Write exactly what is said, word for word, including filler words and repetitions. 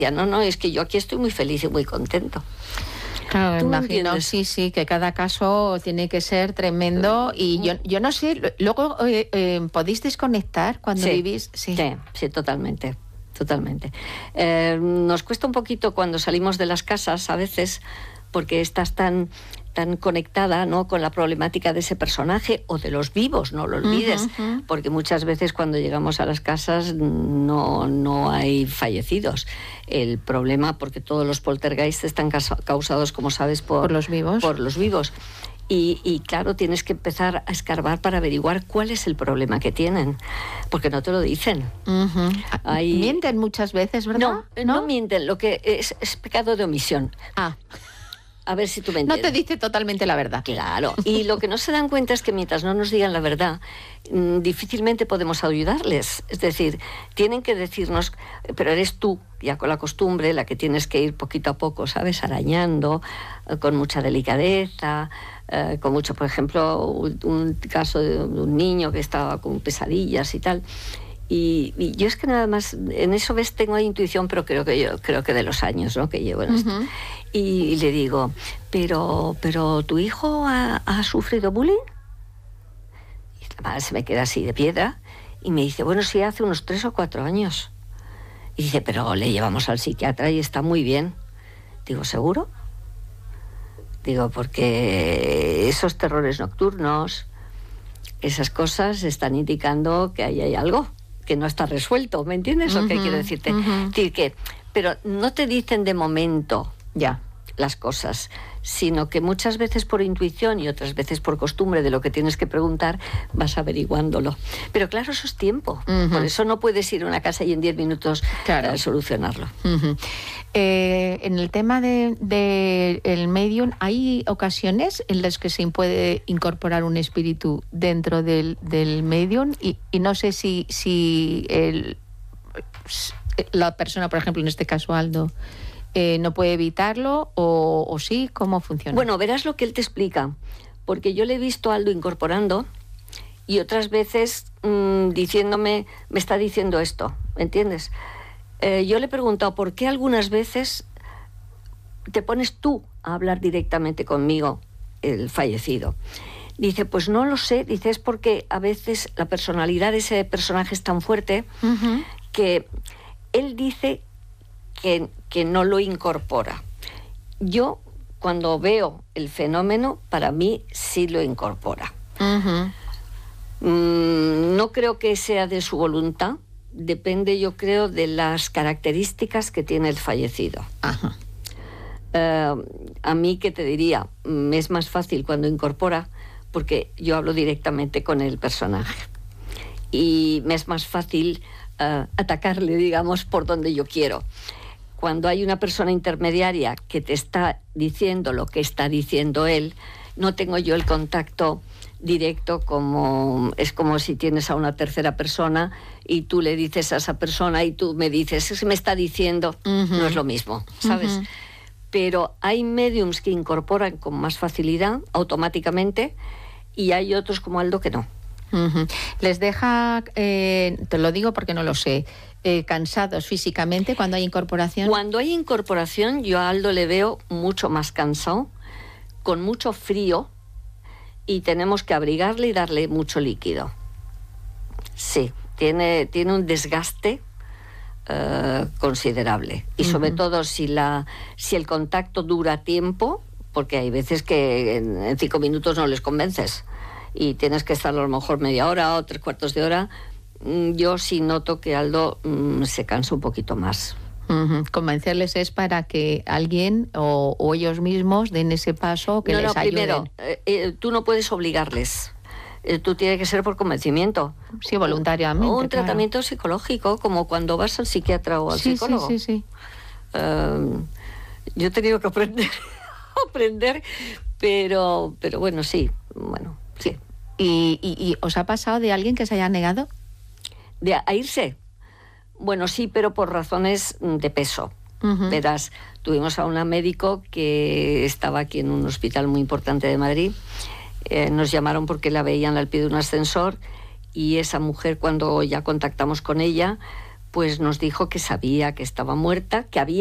no, no, es que yo aquí estoy muy feliz y muy contento. Claro, me imagino, entiendes? sí, sí, que cada caso tiene que ser tremendo y yo, yo no sé, luego eh, eh, ¿podéis desconectar cuando Sí, vivís? Sí, sí, sí, totalmente, totalmente. Eh, nos cuesta un poquito cuando salimos de las casas a veces porque estás tan tan conectada, ¿no?, con la problemática de ese personaje o de los vivos, no lo olvides, Uh-huh, uh-huh. porque muchas veces cuando llegamos a las casas no, no hay fallecidos. El problema, porque todos los poltergeists están causados, como sabes, por, por los vivos. Por los vivos. Y, y claro, tienes que empezar a escarbar para averiguar cuál es el problema que tienen, porque no te lo dicen. Uh-huh. Hay... Mienten muchas veces, ¿verdad? No, no, no mienten, lo que es, es pecado de omisión. Ah. A ver si tú me entiendes. No te dice totalmente la verdad. Claro, y lo que no se dan cuenta es que mientras no nos digan la verdad, mmm, difícilmente podemos ayudarles. Es decir, tienen que decirnos, pero eres tú, ya con la costumbre, la que tienes que ir poquito a poco, ¿sabes?, arañando, eh, con mucha delicadeza, eh, con mucho, por ejemplo, un, un caso de un niño que estaba con pesadillas y tal. Y, y yo es que nada más, en eso ves, tengo ahí intuición, pero creo que yo creo que de los años, ¿no?, que llevo en esto. Uh-huh. Y, y le digo, pero, pero ¿tu hijo ha, ha sufrido bullying? Y la madre se me queda así de piedra y me dice, bueno, sí, hace unos tres o cuatro años. Y dice, pero le llevamos al psiquiatra y está muy bien. Digo, ¿seguro? Digo, porque esos terrores nocturnos, esas cosas están indicando que ahí hay algo que no está resuelto, ¿me entiendes? Uh-huh, lo que quiero decirte. Uh-huh. Es decir, que, pero no te dicen de momento ya las cosas, sino que muchas veces por intuición y otras veces por costumbre de lo que tienes que preguntar, vas averiguándolo. Pero claro, eso es tiempo. Uh-huh. Por eso no puedes ir a una casa y en diez minutos claro. eh, solucionarlo. Uh-huh. Eh, en el tema de, de el medium, ¿hay ocasiones en las que se puede incorporar un espíritu dentro del, del medium? Y, y no sé si, si el, la persona, por ejemplo, en este caso Aldo, Eh, ¿no puede evitarlo o, o sí? ¿Cómo funciona? Bueno, verás lo que él te explica, porque yo le he visto a Aldo incorporando y otras veces mmm, diciéndome, me está diciendo esto, ¿entiendes? Eh, yo le he preguntado por qué algunas veces te pones tú a hablar directamente conmigo, el fallecido. Dice, pues no lo sé, dice, es porque a veces la personalidad de ese personaje es tan fuerte uh-huh. que él dice que, que no lo incorpora. Yo, cuando veo el fenómeno, para mí sí lo incorpora. Uh-huh. Mm, no creo que sea de su voluntad, depende, yo creo, de las características que tiene el fallecido. Uh-huh. Uh, a mí, ¿qué te diría? Me es más fácil cuando incorpora, porque yo hablo directamente con el personaje. Y me es más fácil uh, atacarle, digamos, por donde yo quiero. Cuando hay una persona intermediaria que te está diciendo lo que está diciendo él, no tengo yo el contacto directo, como es como si tienes a una tercera persona y tú le dices a esa persona y tú me dices, es que me está diciendo, uh-huh. no es lo mismo, ¿sabes? Uh-huh. Pero hay mediums que incorporan con más facilidad, automáticamente, y hay otros como Aldo que no. Uh-huh. Les deja, eh, te lo digo porque no lo sé, eh, cansados físicamente cuando hay incorporación. Cuando hay incorporación, yo a Aldo le veo mucho más cansado, con mucho frío, y tenemos que abrigarle y darle mucho líquido. Sí, tiene, tiene un desgaste uh, considerable. Y sobre uh-huh. todo si, la, si el contacto dura tiempo, porque hay veces que en, en cinco minutos no les convences y tienes que estar a lo mejor media hora o tres cuartos de hora. Yo sí noto que Aldo mmm, se cansa un poquito más. Uh-huh. Convencerles es para que alguien o, o ellos mismos den ese paso, que no, les no, ayuden. Primero, eh, eh, tú no puedes obligarles. Eh, tú tienes que ser por convencimiento. Sí, voluntariamente. O un claro. tratamiento psicológico, como cuando vas al psiquiatra o al sí, psicólogo. Sí, sí, sí. Uh, yo he tenido que aprender, aprender, pero, pero bueno, sí, bueno, sí. ¿Y, y, ¿Y os ha pasado de alguien que se haya negado? ¿De a, a irse? Bueno, sí, pero por razones de peso. Uh-huh. Verás, tuvimos a una médico que estaba aquí en un hospital muy importante de Madrid. Eh, nos llamaron porque la veían al pie de un ascensor y esa mujer, cuando ya contactamos con ella, pues nos dijo que sabía que estaba muerta, que había